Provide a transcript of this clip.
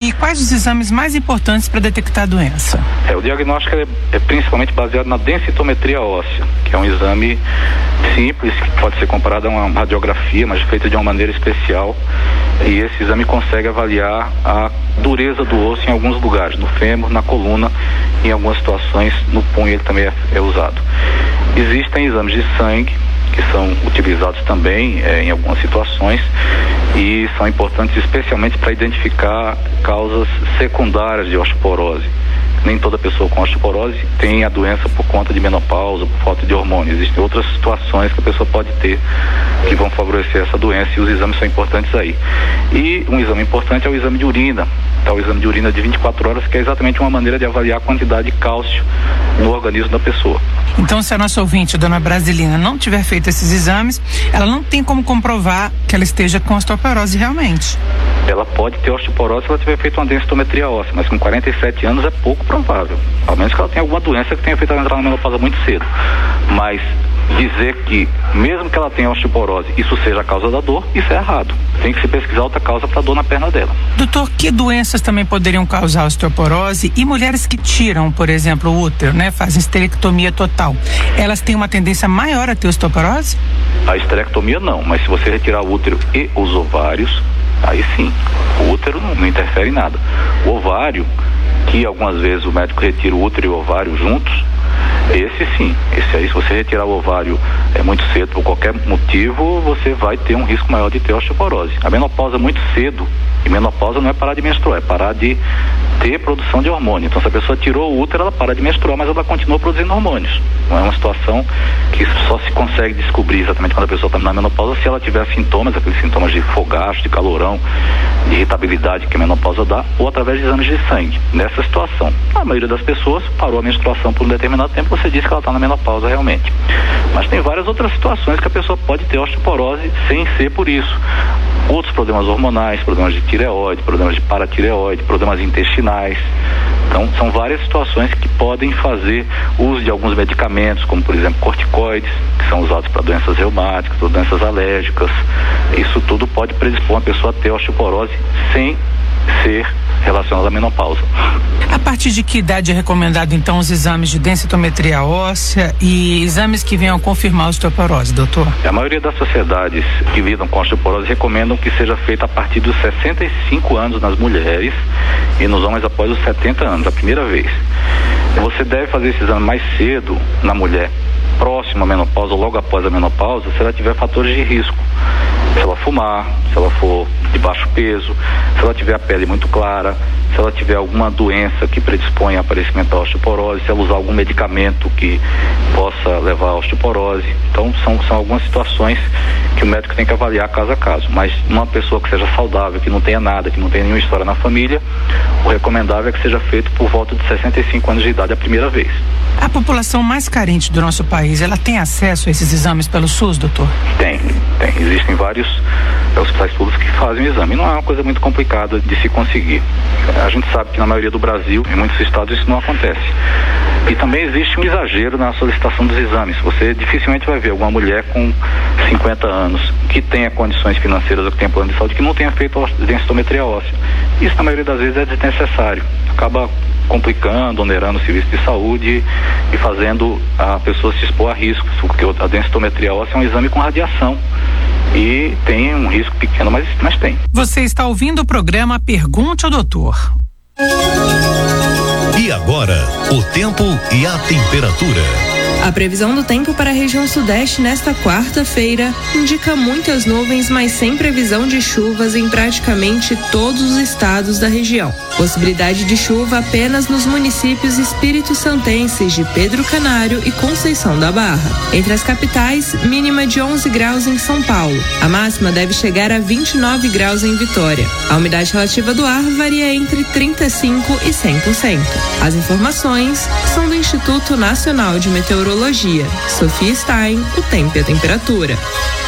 E quais os exames mais importantes para detectar a doença? O diagnóstico é principalmente baseado na densitometria óssea, que é um exame simples, que pode ser comparado a uma radiografia, mas feita de uma maneira especial. E esse exame consegue avaliar a dureza do osso em alguns lugares, no fêmur, na coluna, em algumas situações no punho ele também é usado. Existem exames de sangue, que são utilizados também em algumas situações e são importantes especialmente para identificar causas secundárias de osteoporose. Nem toda pessoa com osteoporose tem a doença por conta de menopausa, por falta de hormônio. Existem outras situações que a pessoa pode ter que vão favorecer essa doença e os exames são importantes aí. E um exame importante é o exame de urina. O exame de urina de 24 horas, que é exatamente uma maneira de avaliar a quantidade de cálcio no organismo da pessoa. Então, se a nossa ouvinte, a dona Brasilina, não tiver feito esses exames, ela não tem como comprovar que ela esteja com osteoporose realmente. Ela pode ter osteoporose se ela tiver feito uma densitometria óssea, mas com 47 anos é pouco provável. Ao menos que ela tenha alguma doença que tenha feito ela entrar na menopausa muito cedo. Mas dizer que, mesmo que ela tenha osteoporose, isso seja a causa da dor, isso é errado. Tem que se pesquisar outra causa para dor na perna dela. Doutor, que doenças também poderiam causar osteoporose? E mulheres que tiram, por exemplo, o útero, fazem esterectomia total, elas têm uma tendência maior a ter osteoporose? A esterectomia não, mas se você retirar o útero e os ovários, aí sim, o útero não interfere em nada. O ovário, que algumas vezes o médico retira o útero e o ovário juntos, esse sim, esse aí, se você retirar o ovário muito cedo por qualquer motivo, você vai ter um risco maior de ter osteoporose. A menopausa muito cedo, e menopausa não é parar de menstruar, é parar de ter produção de hormônio. Então, se a pessoa tirou o útero, ela para de menstruar, mas ela continua produzindo hormônios. Não é uma situação que só se consegue descobrir exatamente quando a pessoa está na menopausa, se ela tiver sintomas, aqueles sintomas de fogacho, de calorão, de irritabilidade que a menopausa dá, ou através de exames de sangue. Nessa situação, a maioria das pessoas parou a menstruação por um determinado tempo, você diz que ela está na menopausa realmente. Mas tem várias outras situações que a pessoa pode ter osteoporose sem ser por isso. Outros problemas hormonais, problemas de tireoide, problemas de paratireoide, problemas intestinais. Então, são várias situações que podem fazer uso de alguns medicamentos, como, por exemplo, corticoides, que são usados para doenças reumáticas ou doenças alérgicas. Isso tudo pode predispor uma pessoa a ter osteoporose sem ser relacionado à menopausa. A partir de que idade é recomendado, então, os exames de densitometria óssea e exames que venham confirmar a osteoporose, doutor? A maioria das sociedades que lidam com osteoporose recomendam que seja feita a partir dos 65 anos nas mulheres e nos homens após os 70 anos, a primeira vez. Você deve fazer esse exame mais cedo na mulher próxima à menopausa ou logo após a menopausa, se ela tiver fatores de risco. Se ela fumar, se ela for de baixo peso, se ela tiver a pele muito clara, se ela tiver alguma doença que predispõe ao aparecimento da osteoporose, se ela usar algum medicamento que possa levar à osteoporose. Então, são algumas situações que o médico tem que avaliar caso a caso. Mas uma pessoa que seja saudável, que não tenha nada, que não tenha nenhuma história na família, o recomendável é que seja feito por volta de 65 anos de idade a primeira vez. A população mais carente do nosso país, ela tem acesso a esses exames pelo SUS, doutor? Tem. Existem vários hospitais públicos que fazem o exame. Não é uma coisa muito complicada de se conseguir. A gente sabe que na maioria do Brasil, em muitos estados, isso não acontece. E também existe um exagero na solicitação dos exames. Você dificilmente vai ver alguma mulher com 50 anos que tenha condições financeiras ou que tenha plano de saúde que não tenha feito densitometria óssea. Isso, na maioria das vezes, é desnecessário. Acaba complicando, onerando o serviço de saúde e fazendo a pessoa se expor a riscos, porque a densitometria óssea é um exame com radiação e tem um risco pequeno, mas tem. Você está ouvindo o programa Pergunte ao Doutor. E agora, o tempo e a temperatura. A previsão do tempo para a região sudeste nesta quarta-feira indica muitas nuvens, mas sem previsão de chuvas em praticamente todos os estados da região. Possibilidade de chuva apenas nos municípios espírito-santenses de Pedro Canário e Conceição da Barra. Entre as capitais, mínima de 11 graus em São Paulo. A máxima deve chegar a 29 graus em Vitória. A umidade relativa do ar varia entre 35% e 100%. As informações são do Instituto Nacional de Meteorologia. Sofia Stein, o tempo e a temperatura.